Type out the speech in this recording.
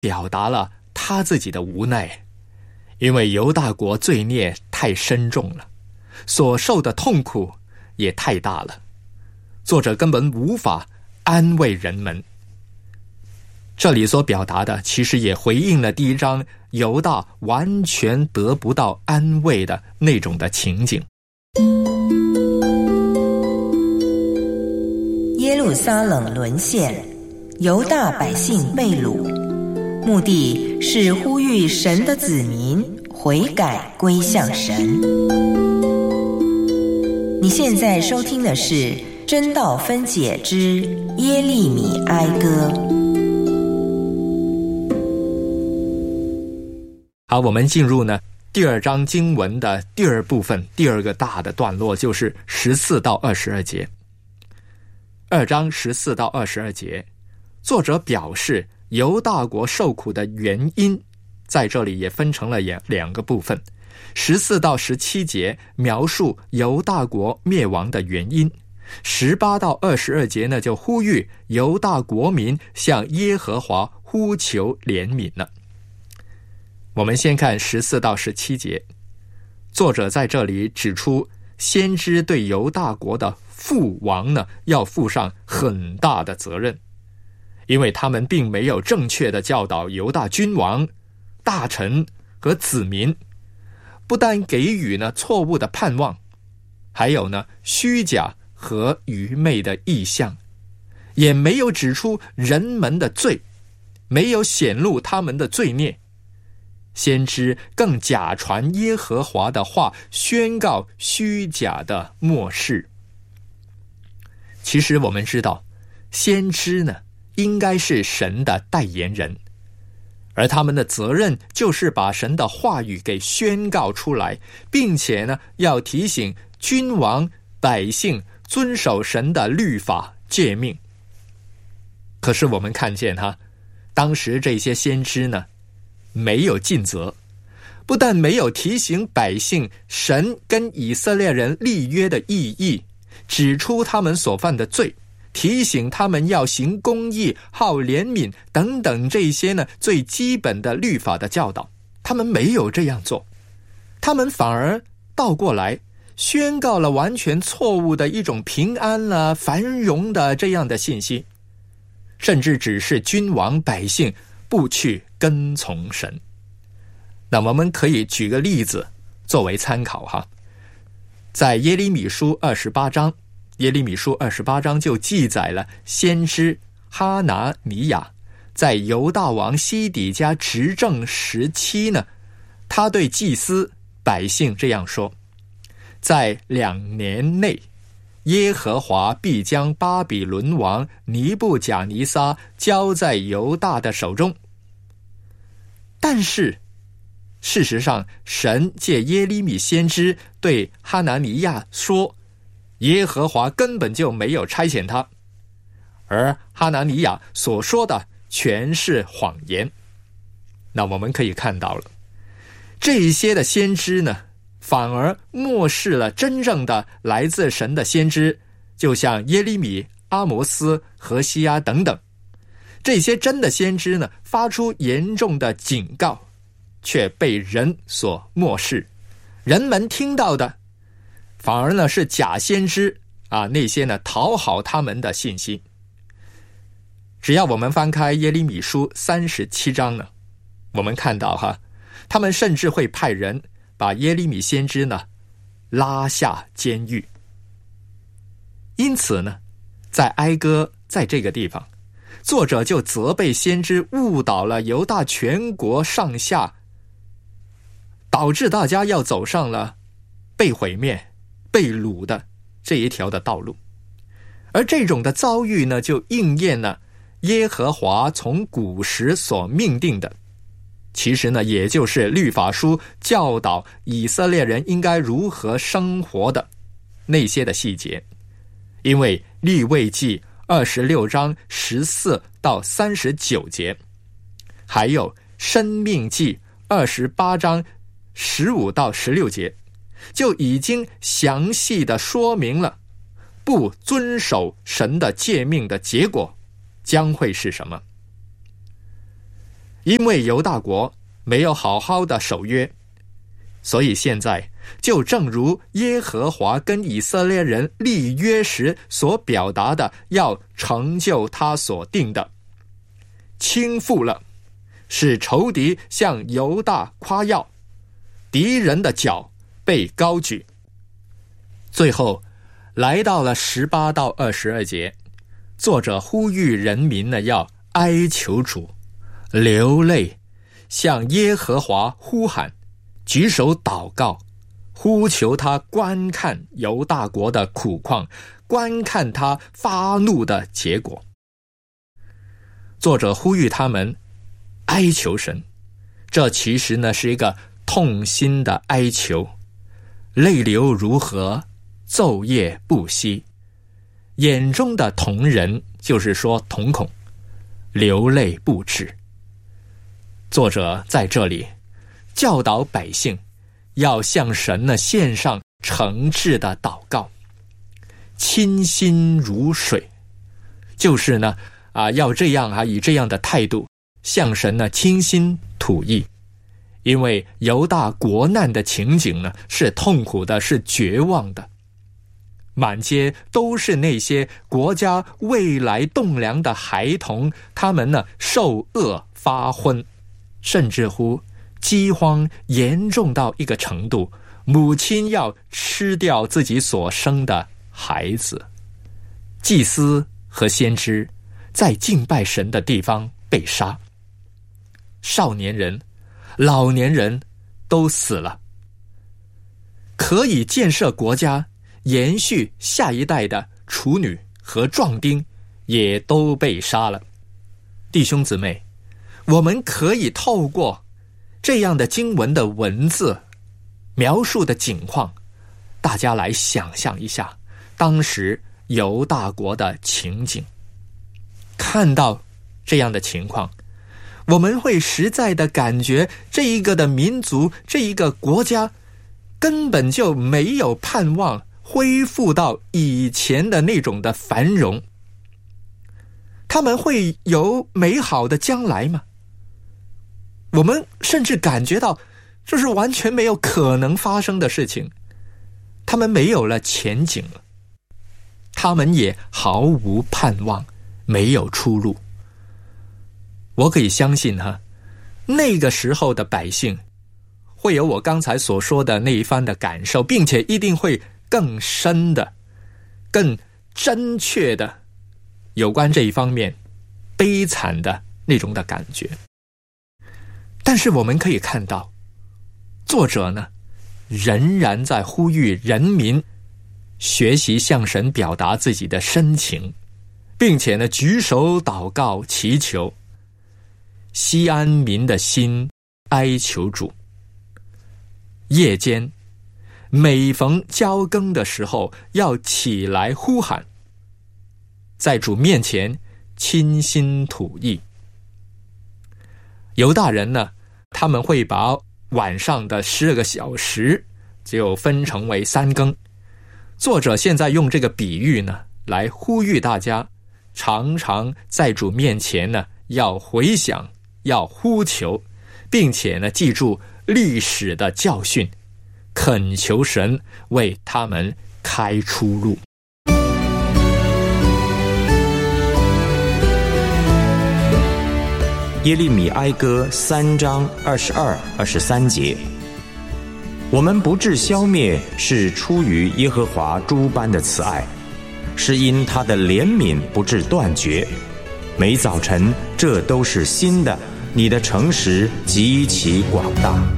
表达了他自己的无奈，因为犹大国罪孽太深重了，所受的痛苦也太大了，作者根本无法安慰人们。这里所表达的其实也回应了第一章犹大完全得不到安慰的那种的情景。 耶路撒冷沦陷，犹大百姓被掳，目的是呼吁神的子民悔改归向神。你现在收听的是真道分解之耶利米哀歌。 好，我们进入呢第二章经文的第二部分，第二个大的段落，就是14到22节。2章14到22节，作者表示犹大国受苦的原因，在这里也分成了两个部分。14到17节描述犹大国灭亡的原因，18到22节呢就呼吁犹大国民向耶和华呼求怜悯了。我们先看14到17节，作者在这里指出先知对犹大国的父王呢要负上很大的责任，因为他们并没有正确的教导犹大君王、大臣和子民，不但给予呢错误的盼望，还有呢虚假和愚昧的意象，也没有指出人们的罪，没有显露他们的罪孽。先知更假传耶和华的话，宣告虚假的末世。其实我们知道，先知呢应该是神的代言人，而他们的责任就是把神的话语给宣告出来，并且呢要提醒君王百姓遵守神的律法诫命。可是我们看见当时这些先知呢没有尽责，不但没有提醒百姓神跟以色列人立约的意义，指出他们所犯的罪，提醒他们要行公义、好怜悯等等这些呢最基本的律法的教导，他们没有这样做，他们反而倒过来宣告了完全错误的一种平安了、繁荣的这样的信息，甚至只是君王百姓不去跟从神。那我们可以举个例子作为参考在耶利米书28章，耶利米书28章就记载了先知哈拿尼亚在犹大王西底家执政时期呢，他对祭司百姓这样说：在2年内，耶和华必将巴比伦王尼布甲尼撒交在犹大的手中。但是事实上，神借耶利米先知对哈拿尼亚说，耶和华根本就没有差遣他，而哈拿尼亚所说的全是谎言。那我们可以看到了，这一些的先知呢，反而漠视了真正的来自神的先知，就像耶利米、阿摩斯、何西阿等等。这些真的先知呢，发出严重的警告，却被人所漠视。人们听到的反而呢是假先知那些呢讨好他们的信息。只要我们翻开耶利米书37章呢，我们看到他们甚至会派人把耶利米先知呢拉下监狱。因此呢，在哀歌在这个地方，作者就责备先知误导了犹大全国上下，导致大家要走上了被毁灭、被掳的这一条的道路。而这种的遭遇呢，就应验了耶和华从古时所命定的，其实呢，也就是律法书教导以色列人应该如何生活的那些的细节。因为利未记26章14到39节，还有申命记28章15到16节，就已经详细的说明了不遵守神的诫命的结果将会是什么。 因为犹大国没有好好的守约，所以现在就正如耶和华跟以色列人立约时所表达的，要成就他所定的，倾覆了，使仇敌向犹大夸耀，敌人的脚被高举。最后来到了18到22节，作者呼吁人民呢要哀求主，流泪，向耶和华呼喊，举手祷告，呼求他观看犹大国的苦况，观看他发怒的结果。作者呼吁他们哀求神，这其实呢是一个痛心的哀求，泪流如河，昼夜不息，眼中的瞳仁，就是说瞳孔，流泪不止。作者在这里教导百姓要向神呢献上诚挚的祷告，倾心如水，就是呢要这样以这样的态度向神呢倾心吐意。因为犹大国难的情景呢是痛苦的，是绝望的，满街都是那些国家未来栋梁的孩童，他们呢受饿发昏，甚至乎饥荒严重到一个程度，母亲要吃掉自己所生的孩子。祭司和先知在敬拜神的地方被杀，少年人、老年人都死了。可以建设国家、延续下一代的处女和壮丁也都被杀了。弟兄姊妹，我们可以透过这样的经文的文字描述的景况，大家来想象一下当时犹大国的情景。看到这样的情况，我们会实在的感觉这一个的民族，这一个国家根本就没有盼望恢复到以前的那种的繁荣。他们会有美好的将来吗？我们甚至感觉到这是完全没有可能发生的事情。他们没有了前景了，他们也毫无盼望，没有出路。我可以相信那个时候的百姓会有我刚才所说的那一番的感受，并且一定会更深的、更真确的有关这一方面悲惨的那种的感觉。但是我们可以看到，作者呢仍然在呼吁人民学习向神表达自己的深情，并且呢举手祷告祈求，西安民的心哀求主。夜间每逢交更的时候，要起来呼喊，在主面前倾心吐意。犹大人呢，他们会把晚上的12个小时就分成为3更。作者现在用这个比喻呢，来呼吁大家常常在主面前呢要回想，要呼求，并且呢记住历史的教训，恳求神为他们开出路。 耶利米哀歌3章22、23节，我们不致消灭，是出于耶和华诸般的慈爱，是因他的怜悯不致断绝。每早晨这都是新的，你的诚实极其广大。